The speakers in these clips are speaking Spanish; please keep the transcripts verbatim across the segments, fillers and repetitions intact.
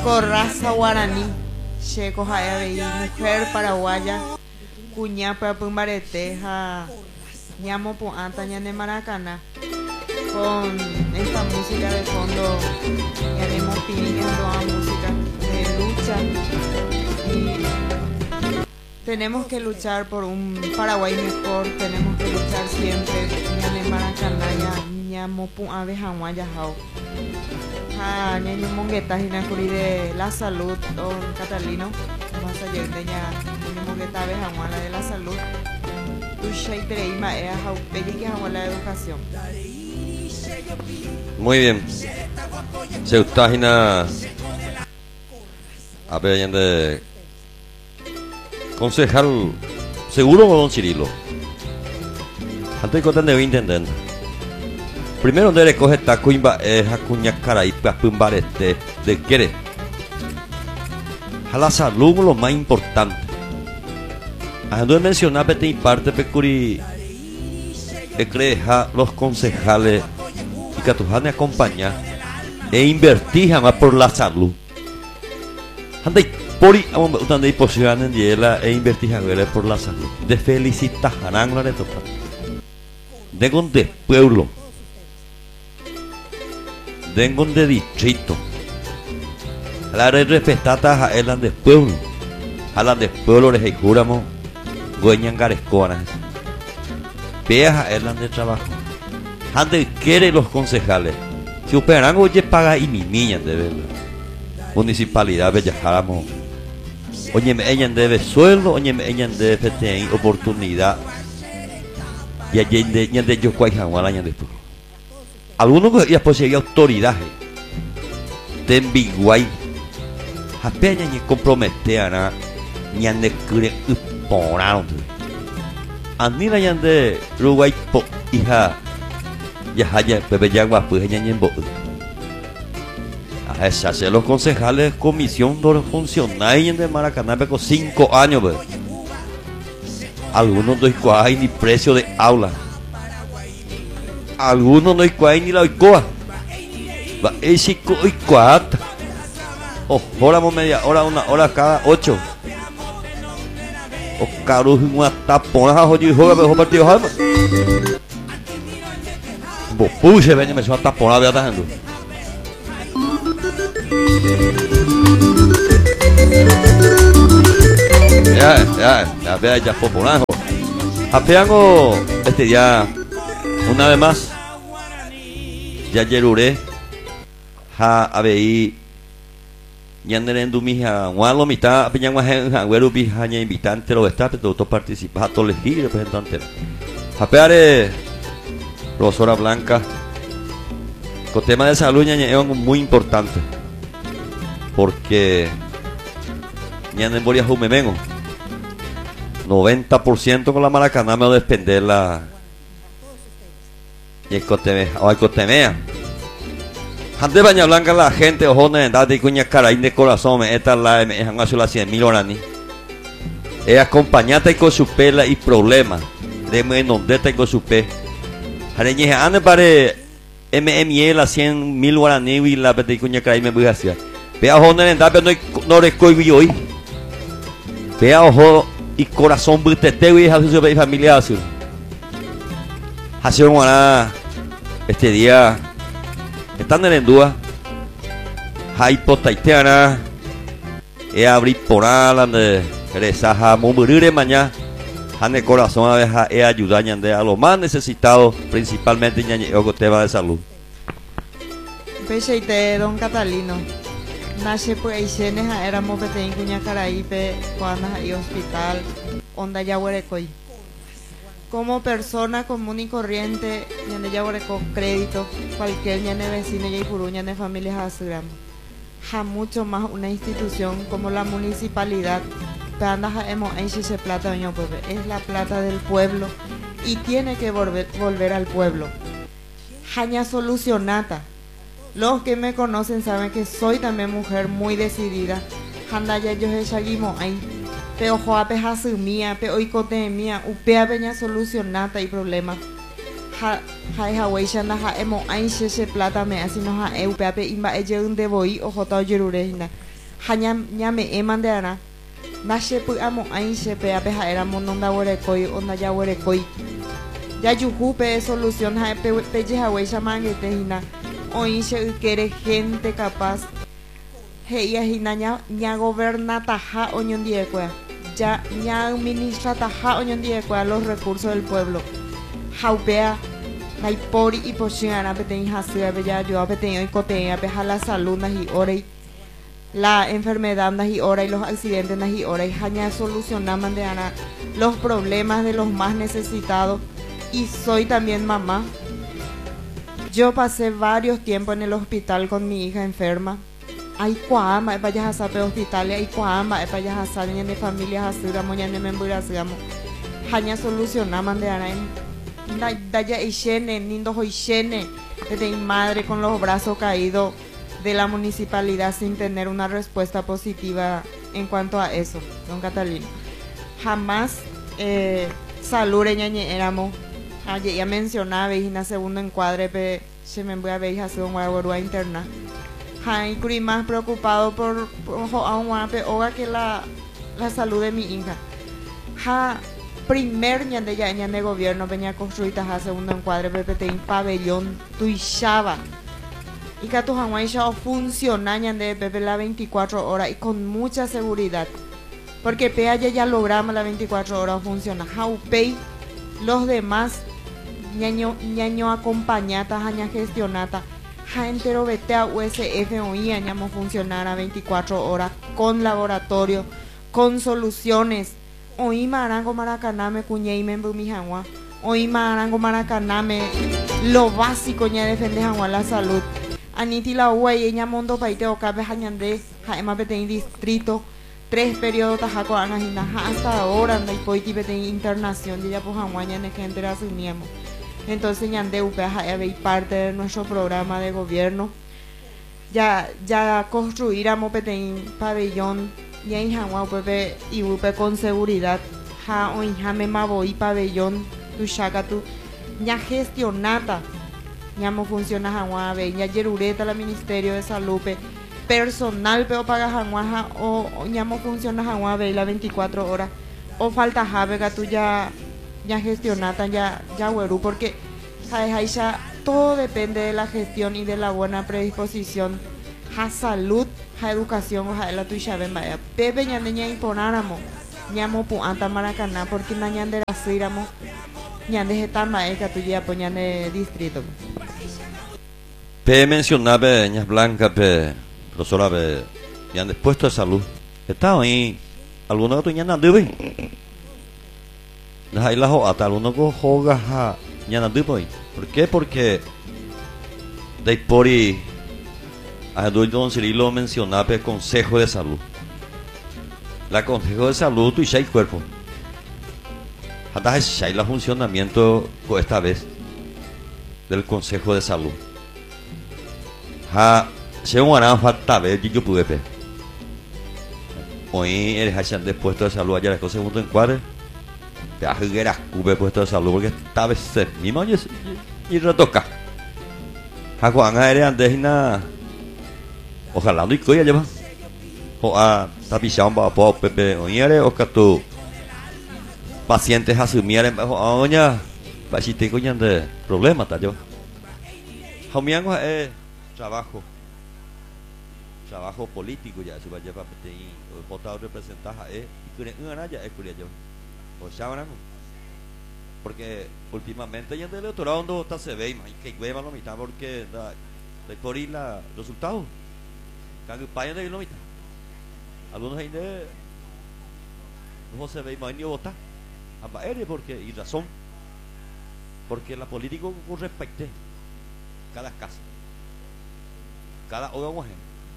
Corraza guaraní, checo jaevi, mujer paraguaya, cuñá para pumbareteja, ñamo puanta ñane Maracaná, con esta música de fondo, haremos pidiendo a música de lucha y tenemos que luchar por un Paraguay mejor, tenemos que luchar siempre, ñane Maracaná, ñamo puave jaguaya jao. Ah, ñaño mongueta jinacuri de la salud, don Catalino, más allá de ña, ñaño mongueta bejamuala de la salud, tu sheitreima ea jaupeyi que jamuala de educación. Muy bien. Se utahina a ver de concejal seguro o don Cirilo. Antes que te intender. Primero donde recoge taco imba es a cuña caray para pumbarete de quiere a la salud lo más importante. Ando de mencionar pete parte pecuri de creja los concejales y que tu jane acompaña e invertir jamás por la salud. Ande por donde hay posibilidad de ella e invertir jamás por la salud. De felicitar harán la de total. De donde pueblo. Vengo de distrito. La red respetata a elan de pueblo. A la de pueblo les juramos. Güeñan garesconas. Veas a elan de trabajo. Ande quiere los concejales. Si operan oye paga y mi niña de verdad. Municipalidad Bellajáramos. Oye me ella debe sueldo. Oye me ella debe tener oportunidad. Y allí de de yo cuál jamás año después. Algunos ya poseen autoridad de Biguay. Apenas ni comprometean ni ande cure uporaron. Anila yande Uruguay po hija ya haya bebé yagua pues ella ni en bo. A esa se los concejales comisión de funcionarios de Maracaná con cinco años. Be. Algunos no hay ni precio de aula. Algunos no hay ni la oicoa. Va ese oicoata. O horamos media hora, una hora cada ocho. O caro una tapona hoy juega mejor partido jama. Bo puxe ven me suena tapona vea tajando. Ya, ya, ya vea ya popular. Apeango este día una vez más, ya yeruré, ha abei, yanderendu mija, gualo mitad, apeñangua janguero bija ña invitante lo está, pero todo participa, a todo elegir representante. Apeare, profesora Blanca, con tema de salud ña es algo muy importante, porque ña en Boria Jumemengo, noventa por ciento con la Maracaná me va a despender la y el cotemea, o el cotemea. Antes baña blanca la gente, ojones de edad de cuña caray de corazón, me esta la me dejan hacer las cien mil horas ni. Es acompañante con su pela y problemas. De menos de con su pe. Areñe ande pare M M E la cien mil guaraní y la pete cuña caray me voy a hacer. Vea ojones de edad pero no no recoy hoy. Vea ojo y corazón buteteo y hace su familia azul. Hace un guaná este día están en Endúa hay potaiteana e abrir por ala de resaja mumurire mañana ane corazón a dejar e ayudar a los más necesitados principalmente en el tema de salud. Pecheite don Catalino nace por Eisenes éramos peteín cuña caraípe cuando hay hospital onda ya huerecoy. Como persona común y corriente, ñane ya con crédito, cualquier ñane vecino y puru ñane familias aseguramos. Ja mucho más una institución como la municipalidad, se plata es la plata del pueblo y tiene que volver, volver al pueblo. Jaña solucionata. Los que me conocen saben que soy también mujer muy decidida. Handaya yo he ahí. Pero joape hasumía, pero oikote mía, upea peña solucionata y problema. Ha ha hawai shanda ha emo ain se plata me así no ha e upea pe imba eye un deboi o jota yerurehina. haña ñame eman de ana nashe pu amo ainche pe ape ha era mononda werekoi onda ya werekoi ya yuhu pe solución ha pe pe ya we chamangue te hina oinche quiere gente capaz heia hina ña ña gobernata ha oñondie kwa ya ña administrata ha oñondie kwa los recursos del pueblo haupea naipori y pochingana peten hasua be ya yo peten y cotea pe la salud na y ore la enfermedad na y ora y los accidentes na y ora y haña solucionaman de ana los problemas de los más necesitados. Y soy también mamá. Yo pasé varios tiempos en el hospital con mi hija enferma. Hay cuama, vayas a saber hospital, hay cuama, vayas a saber en familias así, vamos ya en memorias, digamos. Haña solucionaman de ana en Daya Ishene, Nindo Hoishene, de mi madre con los brazos caídos de la municipalidad sin tener una respuesta positiva en cuanto a eso, don Catalino. Jamás eh, salud ñañe éramos. Ayer ya mencionaba y en el segundo encuadre pe se me voy a ver hacer un guagua interna. Hay curi más preocupado por a un guape oga que la la salud de mi hija. Ha primer ñande ya ñande gobierno venía construir ha segundo encuadre pe te un pabellón tuishaba. Y que tu jamás ya funciona ñande pepe la veinticuatro horas y con mucha seguridad. Porque pe allá ya logramos la veinticuatro horas funciona. How pay los demás ñaño ñaño acompañata haña gestionata ja entero vete a U S F o I añamos funcionar a veinticuatro horas con laboratorio con soluciones hoy marango maracaname cuñe y membu mi jangua hoy marango maracaname lo básico ña defende jangua la salud aniti la huey ña mondo paite o cabe hañande ja ema pete distrito tres periodos tajaco anajina hasta ahora no hay poiti pete internación ya pues jangua ña ne gente la asumíamos. Entonces ñande upea hay parte de nuestro programa de gobierno ya ya construiramos un pabellón ya en Hanwha pepe y upe con seguridad ja o me mavoy pabellón tu shaka tu ya gestionata ya mo funciona Hanwha ve ya yerureta la Ministerio de Salud pe personal pero paga Hanwha o ya mo funciona Hanwha ve la veinticuatro horas o falta javega tu ya ya gestionata ya ya hueru porque ya todo depende de la gestión y de la buena predisposición ja salud ja educación ja la tuya ven vaya pepe ñande ña imponáramos ñamo pu anta Maracaná porque na ñande rasíramos ñande jetan maeka tuya po ñande distrito pe mencionaba ñas blanca pe profesora pe ñande puesto de salud está ahí alguno tu ñanda debe la la ho hasta alguno go hoga ha ñanda debe ¿por qué? Porque de pori a don Cirilo mencionaba el Consejo de Salud. La Consejo de Salud tu ya hay cuerpo. Hasta ya hay el funcionamiento esta vez del Consejo de Salud. Ha se un gran falta ver yo pude ver. Hoy el Hashan de puesto de salud allá la cosa segundo encuadre. Te ajugueras cube puesto de salud porque esta vez se mismo y retoca. Ha Juan aire antes na ojalá no y coya lleva. O a tapichamba po pepe oñere o catu pacientes asumieran bajo oña para si te coñan de problema ta yo. Homiango es trabajo trabajo político ya se va a llevar peteí o votado representar eh y que una ya es curia yo. O sabrán porque últimamente ya en el electorado donde está se ve y que hueva lo mitad porque da de por ir la resultados que país de lo mitad algunos ahí de no se ve y no votar a aire porque y razón porque la política con respecto cada casa cada hogar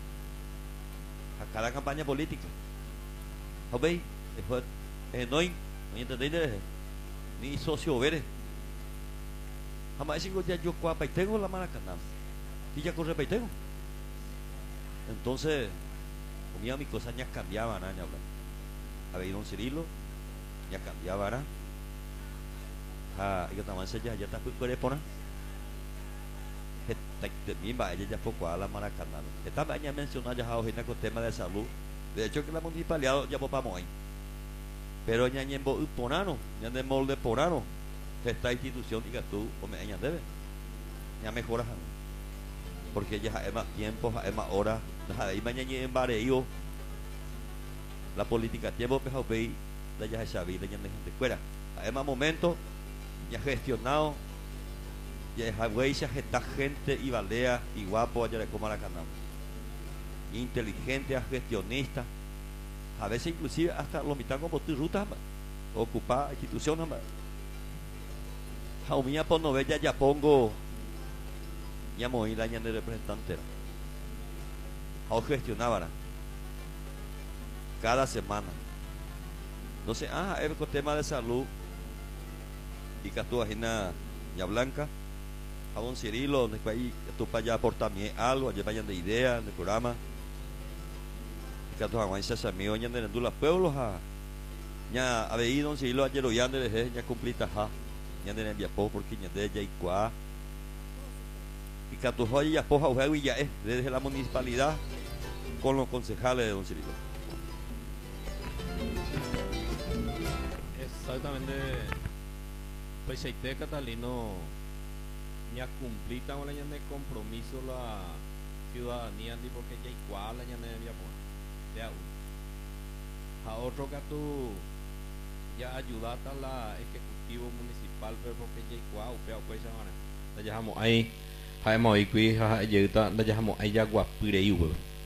a cada campaña política ¿veis? Es no no entendéis ni socio veres jamás digo ya yo cuá paitengo la Maracaná y ya corre paitengo entonces comía mis cosas ya cambiaban año a ver don Cirilo ya cambiaban ah y que también se ya ya está por poner de misma ella ya fue a la Maracaná. Esta mañana mencionó ya hoy con tema de salud. De hecho que la municipalidad ya vamos ahí. Pero ya en Porano, ya en molde Porano, esta institución diga tú o me añade debe. Ya mejoras. Porque ya hay más tiempo, hay más horas, hay mañana en Barrio. La política tiempo mejor ve la ya se vida ya de gente fuera. Hay más momentos ya gestionado. Ya hay esta gente y balea y guapo allá de Maracaná. Inteligente, gestionista. A veces inclusive hasta lo mitad como tu ruta ocupar institución Jaumía por novella ya pongo ya moí la de representante o gestionaba cada semana no sé ah es con tema de salud y que tú ajena ya blanca a un Cirilo donde ahí tú para allá aportar algo allá vayan de ideas de programa que tú aguantas a mí oñan de los pueblos a ya ha ido un Cirilo ayer ya de ya cumplita ja ya de envía po porque ya de ya y cuá y que tu joya ya poja juego y ya es desde la municipalidad con los concejales de don Cirilo. Exactamente, pues Cheite Catalino ya cumplita con la de compromiso la ciudadanía porque ya igual la ya de de aún a otro que tú ya ayudaste a la ejecutivo municipal pero porque ya igual pero pues ya dejamos ahí hemos ahí ya dejamos ahí ya guapirei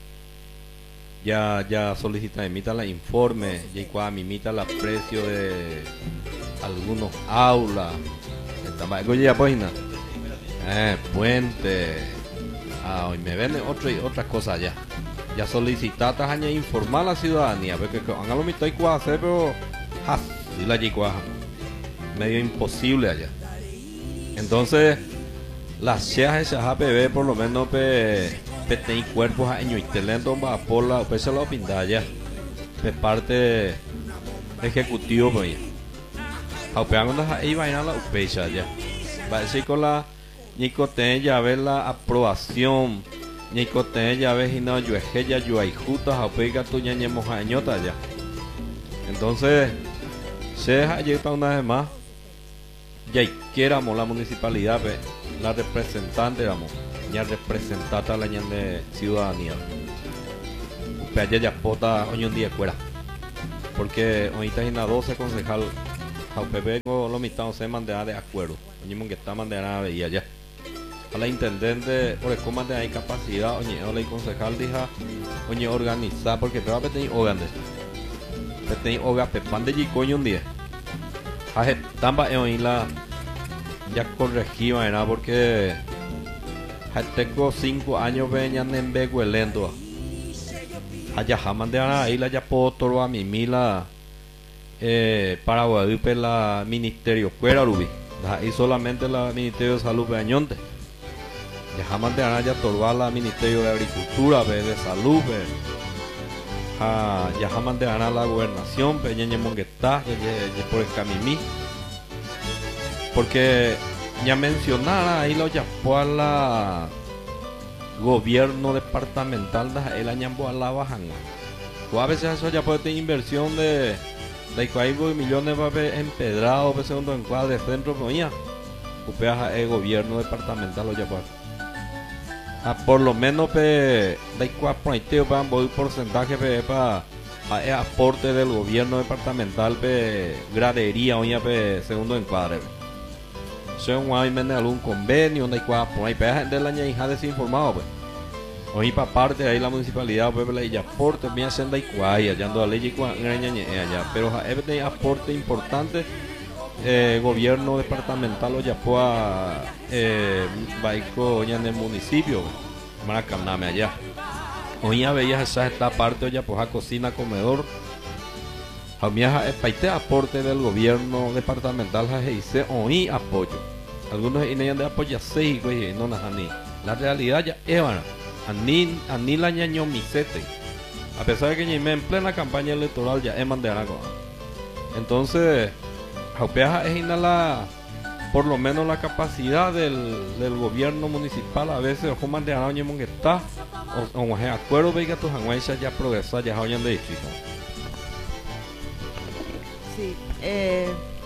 ya ya solicita emita la informe ya igual imita la precio de algunos aulas tampoco ya página eh puente ah hoy me venden otra otras cosas ya ya solicitatas aña informar a la ciudadanía porque han lo mitad igual hacer pero ja, y la igual medio imposible allá entonces las cheas esas A P B por lo menos pe pe ten cuerpos año y talento va por la pues se lo pinta ya de parte ejecutivo pues a peando ahí vaina la upecha ya va a decir con la nicote ya ver la aprobación nicote ya ves y no yo es que ya yo hay jutas a pega tu ñañemos añota ya entonces se deja llegar una vez más ya quieramos la municipalidad pe, la representante éramos ya representada la ñan de ciudadanía pero ya ya pota hoy un día fuera porque ahorita en la doce concejal a P P lo mitad se mandaba de acuerdo oye que está mandando y allá a la intendente por el comando hay capacidad oye o la concejal dijo oye organizar porque te va a pedir ogande te tenéis oga pepan de coño un día hace tamba en la ya corregida era porque tengo cinco años venían en Beguelendo allá jamás de ahí la ya puedo toro a mi mila eh, para Guadalupe la ministerio fuera Rubí y solamente la ministerio de salud peñonte ya jamás de ya toro a la ministerio de agricultura de salud ah, ya jamás de la gobernación peñeñe monguetá ya por el camimí porque ya mencionara ahí lo ya por la gobierno departamental de el año a la bajan o a veces eso ya puede tener inversión de de cuatro millones va a haber empedrado por segundo encuadre de centro coña upea el gobierno departamental lo ya puede ah, por lo menos pe de cuatro para un porcentaje para el aporte del gobierno departamental pe gradería oña pe segundo encuadre son hay menos algún convenio donde hay cuatro hay peaje de la hija desinformado pues hoy para parte ahí la municipalidad pues la ella aporte me hacen de igual allá ando la ley y allá pero es de aporte importante eh, gobierno departamental o ya pueda eh, baico en el municipio Maracaná allá hoy ya veías esa esta parte ya pues a cocina comedor a mí es parte aporte del gobierno departamental dice hoy apoyo algunos inean de apoyo seis güey no nada ni la realidad ya evan ani ani la ñaño misete a pesar de que ni en plena campaña electoral ya eman de Aragón entonces jaupeaja es la por lo menos la capacidad del, del gobierno municipal a veces o man de año que está o o de acuerdo veiga tus anguayas ya progresar ya hoy en el distrito. Sí, eh,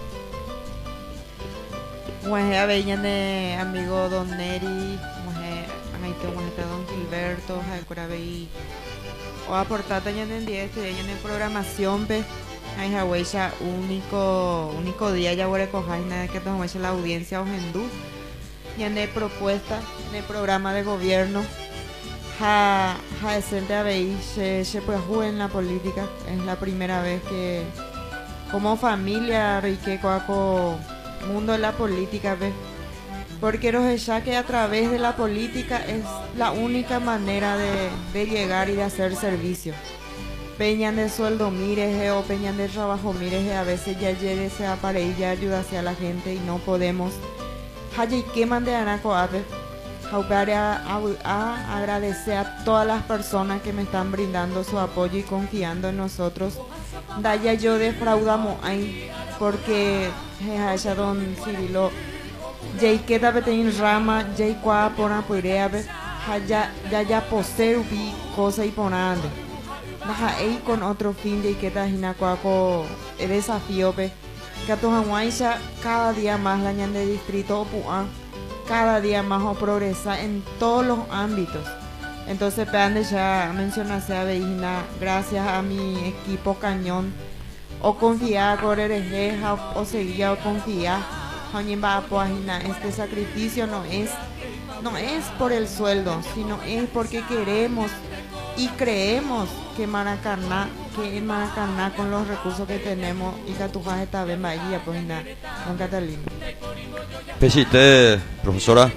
mujer veían de amigo Don Neri, mujer anaite mujer Don Gilberto, Jaicura veí o aportar también en día este en en programación pe hay ya único único día ya voy a recoger nada que tomamos la audiencia o hindú y en de propuesta en el programa de gobierno ja ja decente a veí se se puede jugar en la política es la primera vez que como familia rique coaco mundo de la política ve porque los ya que a través de la política es la única manera de, de llegar y de hacer servicio peñan de sueldo mires o peñan de trabajo mires a veces ya llegue sea para ir ya ayuda hacia la gente y no podemos Haji queman de anaco ave a, a agradecer a todas las personas que me están brindando su apoyo y confiando en nosotros Daya yo defraudamos ahí porque haya don Cirilo Jay queda betein rama Jay qua pona purea ya ya ya poser vi cosa y ponande Baja ahí con otro fin de que tajina cuaco el desafío pe que tu hawaisha cada día más la ñan de distrito opuan cada día más o progresa en todos los ámbitos entonces peande ya mencionase a Veina gracias a mi equipo cañón o confiar con erejeja o, o seguir o confiar Joñimba Apuajina este sacrificio no es no es por el sueldo sino es porque queremos y creemos que Maracaná, que en Maracaná con los recursos que tenemos y Catujá está bien Bahía, pues nada, con Catalina. Pesite, profesora,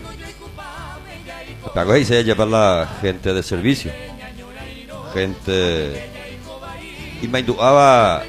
acá se lleva la gente de servicio, gente y me induaba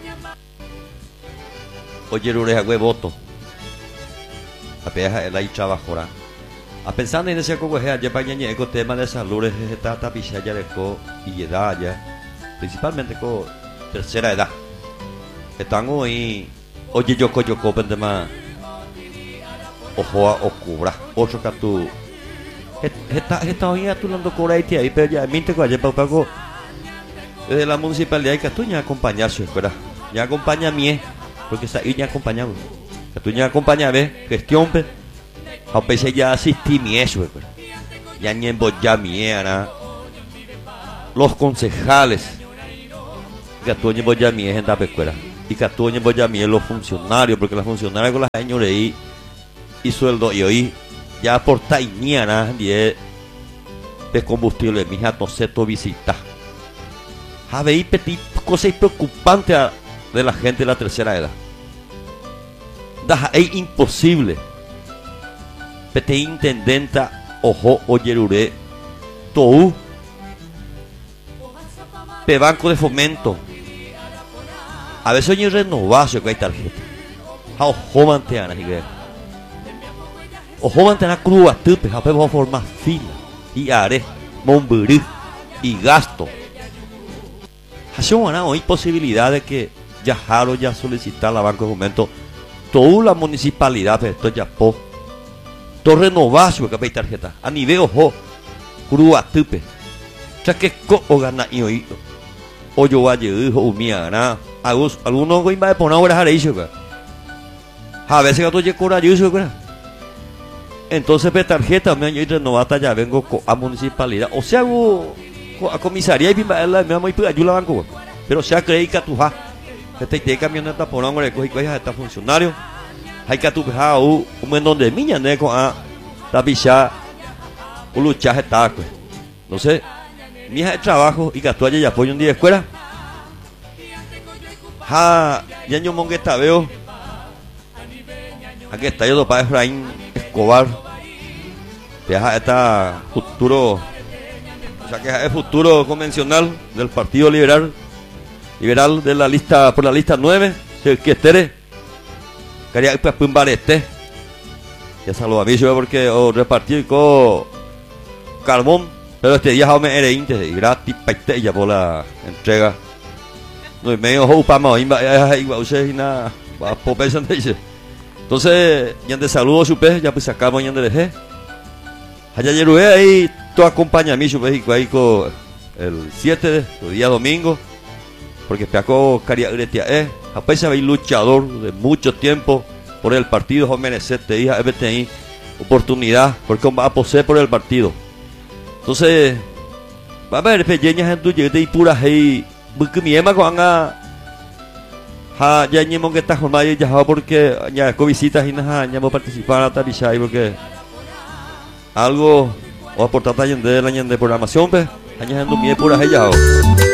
oye ureja hue voto, a peja el ahí trabajora. A pensando en ese cogoje ya para ñañe con tema de salud está tapicha ya de co y edad ya principalmente con tercera edad están hoy oye yo co yo co tema ojo o cubra otro que tú está está hoy a tu lando cobra y ahí pero ya minte que ayer pago desde la municipalidad que tú ya acompañar su escuela ya acompaña a mí porque está ahí ya acompañado que tú ya acompaña ve gestión pe a pesar ya asistí mi eso ya ni en ya mi era los concejales que tú ni ya mi en la escuela y que tú ni ya mi los funcionarios porque los funcionarios con las señores y y sueldo y hoy ya aporta y ni ana de de combustible mi hija no se to visita a ver petit cosas preocupantes de la gente de la tercera edad da es imposible Pete intendenta ojo oyerure tou pe banco de fomento a veces oye renovación que hay tarjeta a ojo manteana y ver ojo manteana crua tupe a pe va a formar fila y are momburí y gasto hace una hoy posibilidad de que ya jaro ya solicitar la banco de fomento toda la municipalidad esto ya po to renovación que hay tarjeta a nivel ojo crua tupe ya que co o gana y hoy o yo vaya hijo o mía na algunos go iba a poner ahora a eso a veces que tú llegas corajoso entonces pe tarjeta me año y renovata ya vengo a municipalidad o sea a comisaría y bimba la me amo y ayuda banco pero sea creí que tu ja este te camioneta por hombre coge coge está funcionario hay que tu ja un un donde miña ne con a la bicha un luchar está pues no sé mi hija de trabajo y que tú allá apoyo un día de escuela ja ya yo mongueta veo aquí está yo para Efraín Escobar viaja está futuro o sea que es el futuro convencional del Partido Liberal liberal de la lista por la lista nueve si que esté quería pues pumbar este ya saludo a mí porque o repartir con carbón pero este día me era inte y gratis para ya por la entrega no me medio upa más iba iba usted y nada va por pensar dice Entonces, ñande saludo su pez, ya pues sacamos ñande dejé. Allá llerué ahí, todo acompaña a mí su pez y ahí con el siete de el día domingo, porque peaco caria gretia eh, apenas hay luchador de mucho tiempo por el partido, jóvenes te hija F T I, oportunidad, porque va a poseer por el partido. Entonces, va a ver pequeñas en tu llegue y pura hey, porque mi ema con a ha ya ñemo que está jornada ya porque ya con visitas y nada, ya vamos a participar a Tarishay porque algo o aportar tallen de la de programación, pues, añadiendo mi pura ella.